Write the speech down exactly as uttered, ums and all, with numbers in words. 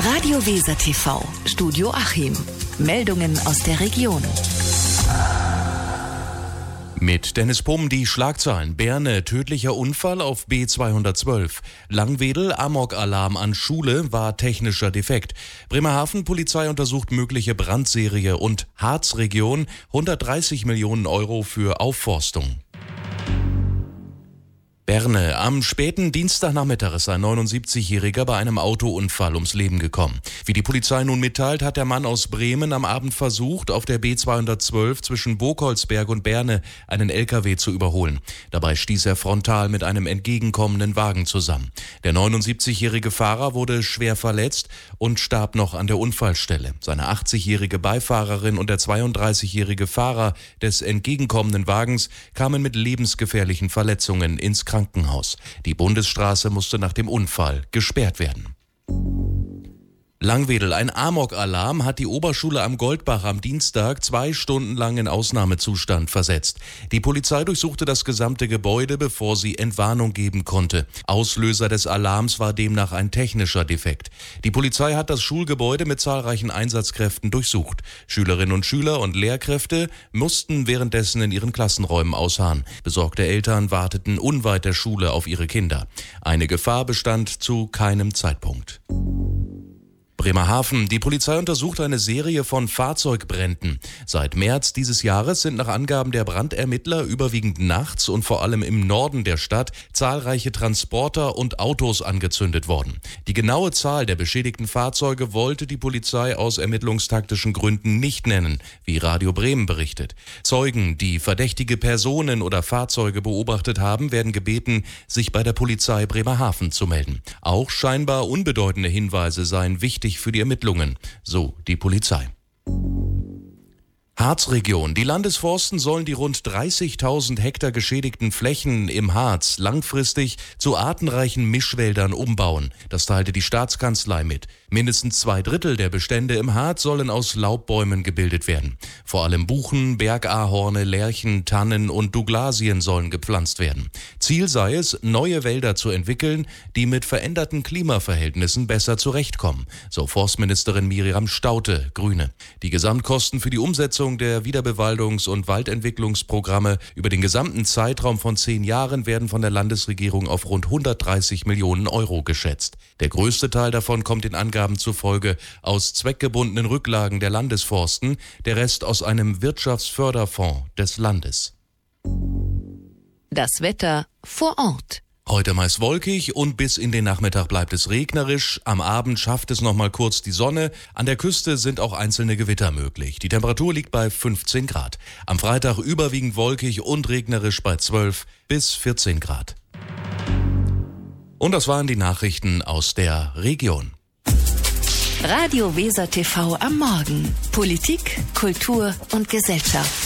Radio Weser T V, Studio Achim. Meldungen aus der Region. Mit Dennis Pumm die Schlagzeilen. Berne, tödlicher Unfall auf B zweihundertzwölf. Langwedel, Amok-Alarm an Schule, war technischer Defekt. Bremerhaven, Polizei untersucht mögliche Brandserie und Harzregion, hundertdreißig Millionen Euro für Aufforstung. Berne. Am späten Dienstagnachmittag ist ein neunundsiebzigjähriger bei einem Autounfall ums Leben gekommen. Wie die Polizei nun mitteilt, hat der Mann aus Bremen am Abend versucht, auf der B zweihundertzwölf zwischen Burgholzberg und Berne einen L K W zu überholen. Dabei stieß er frontal mit einem entgegenkommenden Wagen zusammen. Der neunundsiebzigjährige Fahrer wurde schwer verletzt und starb noch an der Unfallstelle. Seine achtzigjährige Beifahrerin und der zweiunddreißigjährige Fahrer des entgegenkommenden Wagens kamen mit lebensgefährlichen Verletzungen ins Krankenhaus. Die Bundesstraße musste nach dem Unfall gesperrt werden. Langwedel. Ein Amok-Alarm hat die Oberschule am Goldbach am Dienstag zwei Stunden lang in Ausnahmezustand versetzt. Die Polizei durchsuchte das gesamte Gebäude, bevor sie Entwarnung geben konnte. Auslöser des Alarms war demnach ein technischer Defekt. Die Polizei hat das Schulgebäude mit zahlreichen Einsatzkräften durchsucht. Schülerinnen und Schüler und Lehrkräfte mussten währenddessen in ihren Klassenräumen ausharren. Besorgte Eltern warteten unweit der Schule auf ihre Kinder. Eine Gefahr bestand zu keinem Zeitpunkt. Bremerhaven. Die Polizei untersucht eine Serie von Fahrzeugbränden. Seit März dieses Jahres sind nach Angaben der Brandermittler überwiegend nachts und vor allem im Norden der Stadt zahlreiche Transporter und Autos angezündet worden. Die genaue Zahl der beschädigten Fahrzeuge wollte die Polizei aus ermittlungstaktischen Gründen nicht nennen, wie Radio Bremen berichtet. Zeugen, die verdächtige Personen oder Fahrzeuge beobachtet haben, werden gebeten, sich bei der Polizei Bremerhaven zu melden. Auch scheinbar unbedeutende Hinweise seien wichtig für die Ermittlungen, so die Polizei. Harzregion. Die Landesforsten sollen die rund dreißigtausend Hektar geschädigten Flächen im Harz langfristig zu artenreichen Mischwäldern umbauen. Das teilte die Staatskanzlei mit. Mindestens zwei Drittel der Bestände im Harz sollen aus Laubbäumen gebildet werden. Vor allem Buchen, Bergahorne, Lärchen, Tannen und Douglasien sollen gepflanzt werden. Ziel sei es, neue Wälder zu entwickeln, die mit veränderten Klimaverhältnissen besser zurechtkommen, so Forstministerin Miriam Staute, Grüne. Die Gesamtkosten für die Umsetzung der Wiederbewaldungs- und Waldentwicklungsprogramme über den gesamten Zeitraum von zehn Jahren werden von der Landesregierung auf rund hundertdreißig Millionen Euro geschätzt. Der größte Teil davon kommt in Angaben zufolge aus zweckgebundenen Rücklagen der Landesforsten, der Rest aus einem Wirtschaftsförderfonds des Landes. Das Wetter vor Ort. Heute meist wolkig und bis in den Nachmittag bleibt es regnerisch. Am Abend schafft es noch mal kurz die Sonne. An der Küste sind auch einzelne Gewitter möglich. Die Temperatur liegt bei fünfzehn Grad. Am Freitag überwiegend wolkig und regnerisch bei zwölf bis vierzehn Grad. Und das waren die Nachrichten aus der Region. Radio Weser T V am Morgen. Politik, Kultur und Gesellschaft.